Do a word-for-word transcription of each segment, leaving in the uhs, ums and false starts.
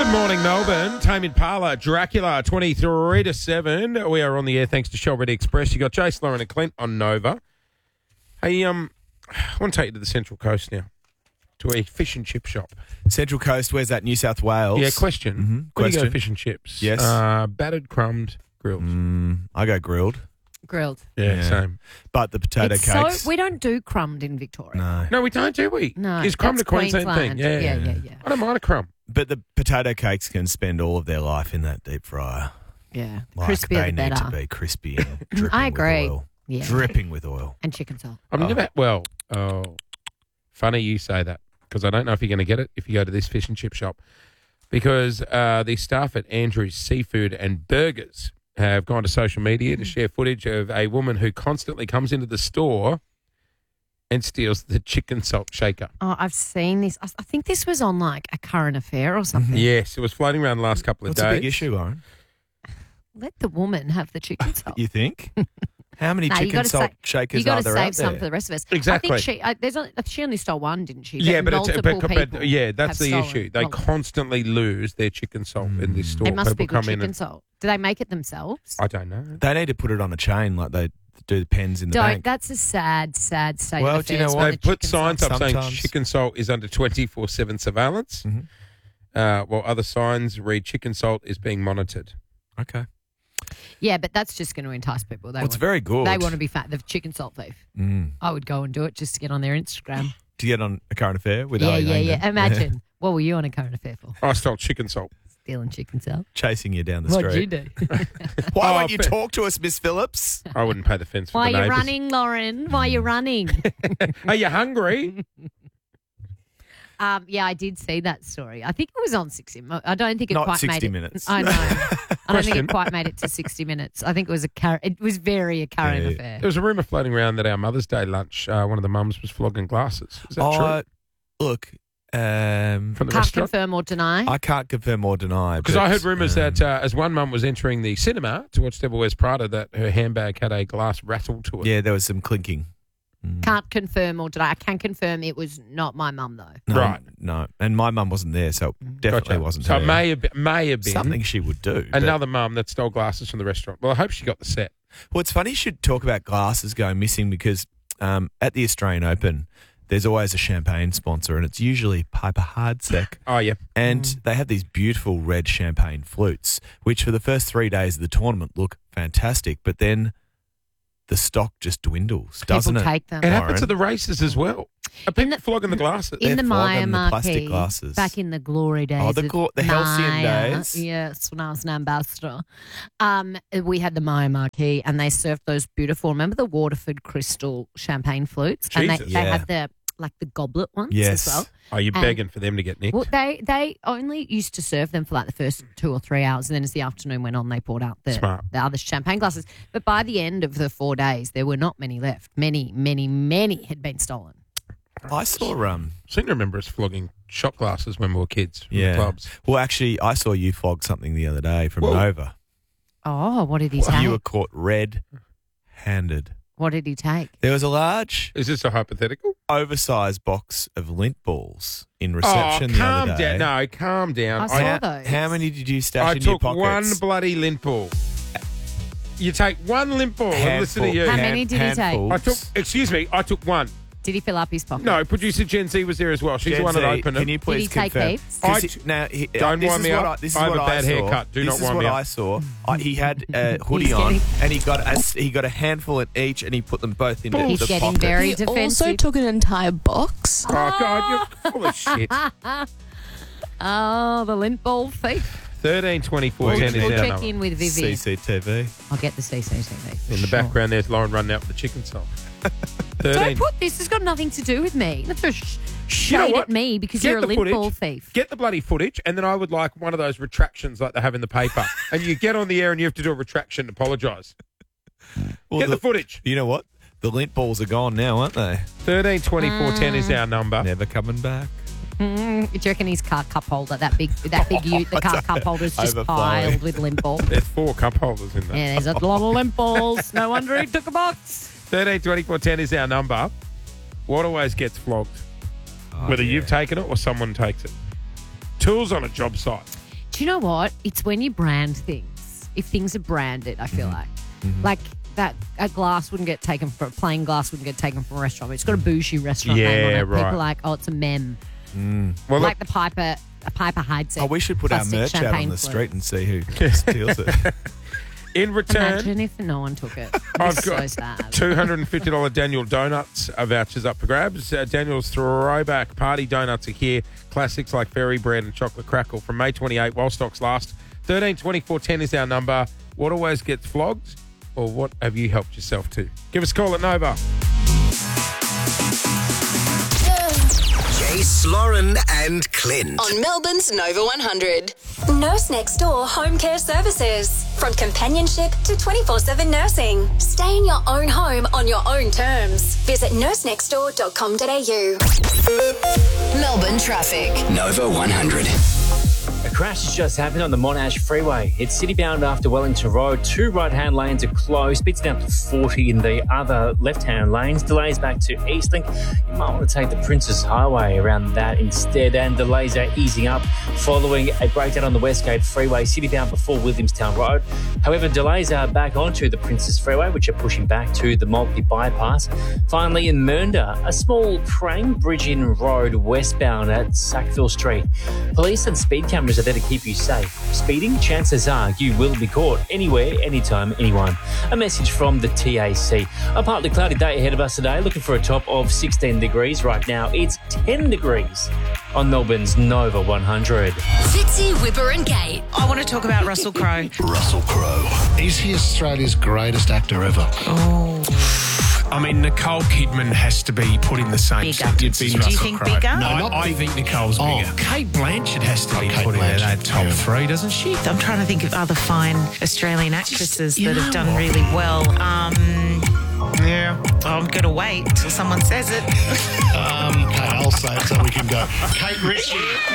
Good morning, Melbourne. Tame Impala, Dracula, twenty-three to seven. We are on the air thanks to Shell Ready Express. You got Jace, Lauren and Clint on Nova. Hey, um, I want to take you to the Central Coast now, to a fish and chip shop. Central Coast, where's that? New South Wales? Yeah, question. Mm-hmm. Where do you go Question. fish and chips? Yes. Uh, battered, crumbed, grilled. Mm, I go grilled. Grilled. Yeah, Yeah. same. But the potato It's cakes. So, we don't do crumbed in Victoria. no. No, we don't, do we? No, Is crumb that's a Queensland, Queensland. thing? Yeah. Yeah, yeah, yeah. I don't mind a crumb. But the potato cakes can spend all of their life in that deep fryer. Yeah. Like Crispier they the better. need to be crispy and dripping I agree. with oil. Yeah. Dripping with oil. And chicken salt. I've Oh. never, well, oh, funny you say that because I don't know if you're going to get it if you go to this fish and chip shop because uh, the staff at Andrew's Seafood and Burgers have gone to social media to share footage of a woman who constantly comes into the store and steals the chicken salt shaker. Oh, I've seen this. I I think this was on like a current affair or something. Yes, it was floating around the last couple of What's days. a big issue, Lauren? Let the woman have the chicken salt. You think? How many No, you chicken gotta salt sa- shakers You got are to there save out some there? for the rest of us. Exactly. I think she, uh, there's only, she only stole one, didn't she? Yeah, That but, it's, multiple but, people but yeah, that's have the stolen. issue. They Well, constantly lose their chicken salt in this store. It must People be good come in chicken and, salt. Do they make it themselves? I don't know. They need to put it on a chain like they do the pens in the Don't. bank. That's a sad, sad state Well, of do you know affairs what? when They the put chicken signs salt- up saying Sometimes. chicken salt is under twenty-four seven surveillance, Mhm. uh, while other signs read chicken salt is being monitored. Okay. Yeah, but that's just going to entice people. They Well, it's want, very good. They want to be fat. The chicken salt thief. Mm. I would go and do it just to get on their Instagram. To get on a current affair with yeah, Ali yeah, yeah. Langdon. Imagine. What were you on a current affair for? I stole chicken salt. Stealing chicken salt. Chasing you down the What'd you street. do? Why Oh, won't you but- talk to us, Miss Phillips? I wouldn't pay the fence for Why the are you neighbours. running, Lauren? Why are you running? Are you hungry? um, yeah, I did see that story. I think it was on sixty. Mo- I don't think it Not quite made sixty it. minutes. I know. I don't think Question. it quite made it to sixty minutes. I think it was a car- It was very a current Yeah. affair. There was a rumour floating around that our Mother's Day lunch, uh, one of the mums was flogging glasses. Is that Oh, true? look, um, From the Can't restaurant? confirm or deny. I can't confirm or deny. Because but, I heard rumours um, that uh, as one mum was entering the cinema to watch Devil Wears Prada, that her handbag had a glass rattle to it. Yeah, there was some clinking. Mm. Can't confirm or deny. I can confirm it was not my mum though. No, Right. No, and my mum wasn't there, so it definitely Gotcha. wasn't So her. it may have been, may have been Something she would do. but- another mum that stole glasses from the restaurant. Well, I hope she got the set. Well, it's funny you should talk about glasses going missing because um, at the Australian Open, there's always a champagne sponsor, and it's usually Piper Hardsec. Oh, yeah. And Mm. they have these beautiful red champagne flutes, which for the first three days of the tournament look fantastic, but then the stock just dwindles, doesn't People it? take them. It Lauren. happens at the races as well. Are people the- flogging the glasses? In They're the Maya flogging the plastic marquee, glasses. back in the glory days. Oh, the of glo- the halcyon Maya, days. Yes, when I was an ambassador. Um, we had the Maya marquee and they served those beautiful, remember the Waterford crystal champagne flutes? And they, Jesus. they Yeah. had the, like the goblet ones Yes. as well. Oh, you're And- begging for them to get nicked. Well, they they only used to serve them for like the first two or three hours, and then as the afternoon went on, they poured out the, Smart. the other champagne glasses. But by the end of the four days, there were not many left. Many, many, many had been stolen. I saw um I seem to remember us flogging shot glasses when we were kids from yeah. the clubs. Well, actually, I saw you flog something the other day from Whoa. Nova. Oh, what did he take? You were caught red-handed. What did he take? There was a large, Is this a hypothetical? oversized box of lint balls in Oh, reception the calm other day. down. No, calm down. I saw how, those. how many did you stash I in your took pockets? one bloody lint ball. You take one lint ball and listen to Handful. you. How many did he take? handfuls. I took, excuse me, I took one. Did he fill up his pocket? No, producer Gen Z was there as well. She's Gen the one that Z, opened Can it. you please he take confirm? heaps? 'Cause I he- t- now, he, Don't this wind is me what up. I, this is I have what a bad I saw. haircut. Do this not is wind what me I up. saw. I, he had a hoodie He's on, getting- and he got a, he got a handful in each, and he put them both into He's the getting pocket. very He defensive. also took an entire box. Oh, God, you're full of shit. Oh, the lint ball thief. thirteen twenty-four We'll ten check- is We'll our check number. in with Vivi. C C T V. I'll get the C C T V. In the Sure. background, there's Lauren running out with the chicken salt. Don't thirteen. put this. It's got nothing to do with me. Don't throw sh- shade You know what? at me because Get you're a the lint footage. ball thief. Get the bloody footage, and then I would like one of those retractions like they have in the paper. And you get on the air and you have to do a retraction and apologise. Well, Get the, the- footage. You know what? The lint balls are gone now, aren't they? thirteen twenty-four ten is our number. Never coming back. Mm, do you reckon his car cup holder, that big, that big ute, the car cup holder is just Overflowing. piled with lint balls? There's four cup holders in there. Yeah, there's a lot of lint balls. No wonder he took a box. thirteen twenty-four ten is our number. What always gets flogged? Oh, Whether yeah. you've taken it or someone takes it. Tools on a job site. Do you know what? It's when you brand things. If things are branded, I feel Mm-hmm. like. Mm-hmm. Like that a glass wouldn't get taken from, a plain glass wouldn't get taken from a restaurant. It's got a bougie restaurant Yeah, name on it. right. People are like, oh, it's a mem. Well, Like look, the Piper, a Piper Heidsieck. Oh, we should put our plastic merch out on champagne the flute. street and see who steals it. in return, Imagine if no one took it. I've It's so got sad. two hundred fifty dollars Daniel Donuts uh, vouchers up for grabs. Uh, Daniel's throwback party donuts are here. Classics like Fairy Bread and Chocolate Crackle from May twenty-eighth while stocks last. thirteen twenty-four ten is our number. What always gets flogged, or what have you helped yourself to? Give us a call at Nova. Jace, Lauren and Clint. On Melbourne's Nova one hundred. Nurse Next Door Home Care Services. From companionship to twenty-four seven nursing. Stay in your own home on your own terms. Visit nurse next door dot com dot a u. Melbourne traffic. Nova one hundred. A crash has just happened on the Monash Freeway. It's city-bound after Wellington Road. Two right-hand lanes are closed. Speeds down to forty in the other left-hand lanes. Delays back to Eastlink. You might want to take the Princess Highway around that instead. And delays are easing up following a breakdown on the Westgate Freeway, city-bound before Williamstown Road. However, delays are back onto the Princess Freeway, which are pushing back to the Maltby bypass. Finally, in Mernda, a small Prang Bridge in Road westbound at Sackville Street. Police and speed cameras are there to keep you safe. Speeding, chances are you will be caught anywhere, anytime, anyone. A message from the T A C. A partly cloudy day ahead of us today, looking for a top of sixteen degrees. Right now, it's ten degrees on Melbourne's Nova one hundred. Fitzy, Whipper and Kate. I want to talk about Russell Crowe. Russell Crowe. Is he Australia's greatest actor ever? Oh, I mean, Nicole Kidman has to be put in the same Bigger. sentence Do as you Russell think Crowe. bigger? No, No, I, not I big. think Nicole's Oh. bigger. Kate Blanchett has to Oh, be Kate put in that Blanchett, top yeah. three, doesn't she? I'm trying to think of other fine Australian actresses you that know have done what? really well. Um, Yeah. I'm going to wait till someone says it. Um, okay, I'll say it so we can go. Kate Ritchie.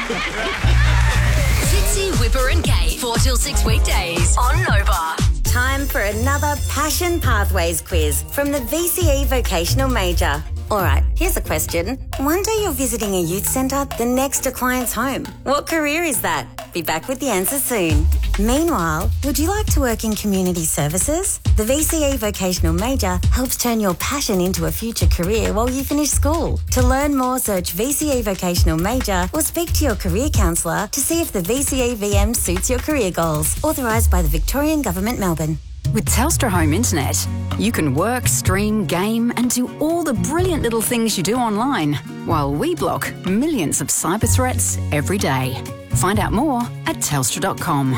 Fitzy, Whipper and Kate. four till six weekdays on Nova. Time for another Passion Pathways quiz from the V C E Vocational Major. All right, here's a question. One day you're visiting a youth centre, the next a client's home. What career is that? Be back with the answer soon. Meanwhile, would you like to work in community services? The V C E Vocational Major helps turn your passion into a future career while you finish school. To learn more, search V C E Vocational Major or speak to your career counsellor to see if the V C E V M suits your career goals. Authorised by the Victorian Government, Melbourne. With Telstra Home Internet, you can work, stream, game and do all the brilliant little things you do online, while we block millions of cyber threats every day. Find out more at telstra dot com.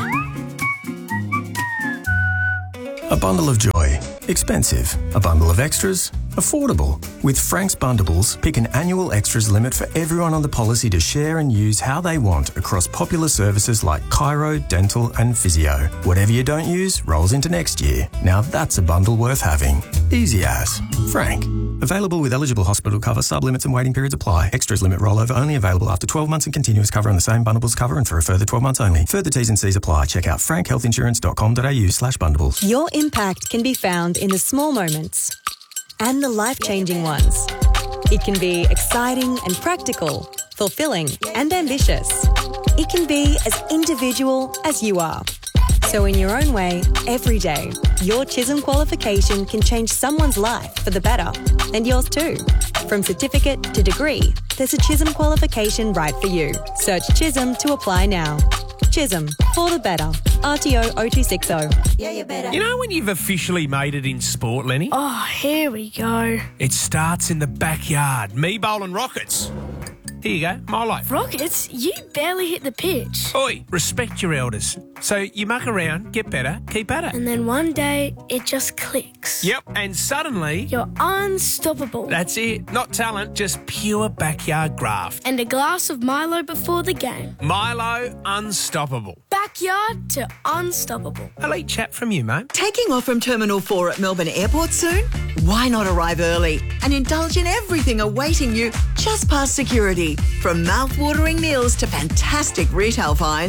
A bundle of joy. Expensive. A bundle of extras. Affordable. With Frank's Bundles, pick an annual extras limit for everyone on the policy to share and use how they want across popular services like chiro, dental and physio. Whatever you don't use rolls into next year. Now that's a bundle worth having. Easy as. Frank. Available with eligible hospital cover, sub-limits and waiting periods apply. Extras limit rollover only available after twelve months and continuous cover on the same bundles cover and for a further twelve months only. Further T's and C's apply. Check out frank health insurance dot com dot a u slash bundles. Your impact can be found in the small moments and the life-changing ones. It can be exciting and practical, fulfilling and ambitious. It can be as individual as you are. So in your own way, every day, your Chisholm qualification can change someone's life for the better, and yours too. From certificate to degree, there's a Chisholm qualification right for you. Search Chisholm to apply now. Chisholm, for the better. R T O oh two six oh. Yeah, you better. You know when you've officially made it in sport, Lenny? Oh, here we go. It starts in the backyard. Me bowling rockets. Here you go, my life. Rockets, you barely hit the pitch. Oi, respect your elders. So you muck around, get better, keep at it. And then one day, it just clicks. Yep, and suddenly... You're unstoppable. That's it. Not talent, just pure backyard graft. And a glass of Milo before the game. Milo, unstoppable. Backyard to unstoppable. Elite chat from you, mate. Taking off from Terminal four at Melbourne Airport soon? Why not arrive early and indulge in everything awaiting you just past security? From mouth-watering meals to fantastic retail finds,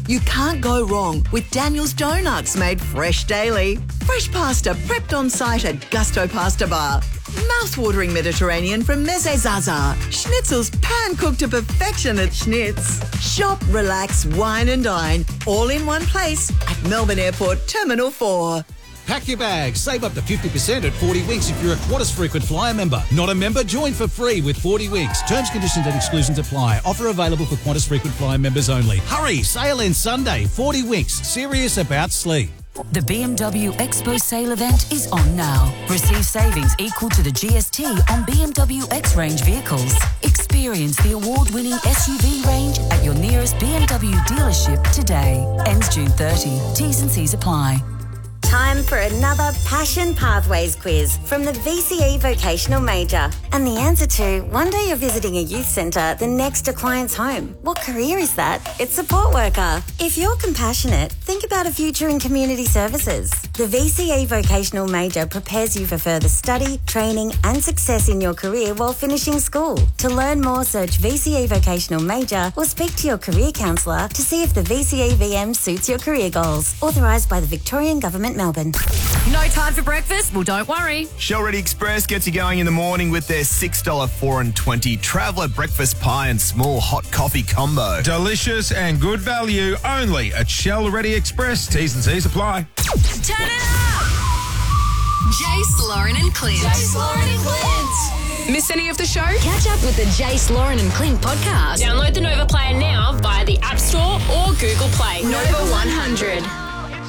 You can't go wrong with Daniel's Donuts made fresh daily. Fresh pasta prepped on site at Gusto Pasta Bar. Mouth-watering Mediterranean from Meze Zaza. Schnitzels pan-cooked to perfection at Schnitz. Shop, relax, wine and dine, all in one place at Melbourne Airport Terminal four. Pack your bags. Save up to fifty percent at forty Winks if you're a Qantas Frequent Flyer member. Not a member? Join for free with forty Winks. Terms, conditions and exclusions apply. Offer available for Qantas Frequent Flyer members only. Hurry! Sale ends Sunday. forty Winks. Serious about sleep. The B M W Expo sale event is on now. Receive savings equal to the G S T on B M W X-Range vehicles. Experience the award-winning S U V range at your nearest B M W dealership today. Ends June thirtieth. T's and C's apply. Time for another Passion Pathways quiz from the V C E Vocational Major. And the answer to, one day you're visiting a youth centre, the next to client's home. What career is that? It's support worker. If you're compassionate, think about a future in community services. The V C E Vocational Major prepares you for further study, training and success in your career while finishing school. To learn more, search V C E Vocational Major or speak to your career counsellor to see if the V C E V M suits your career goals. Authorised by the Victorian Government, Melbourne. No time for breakfast? Well, don't worry. Shell Ready Express gets you going in the morning with their six dollars four and twenty Traveller breakfast pie and small hot coffee combo. Delicious and good value only at Shell Ready Express. T's and C's apply. Turn it up! Jace, Lauren and Clint. Jace, Lauren and Clint. Miss any of the show? Catch up with the Jace, Lauren and Clint podcast. Download the Nova Player now via the App Store or Google Play. Nova one hundred.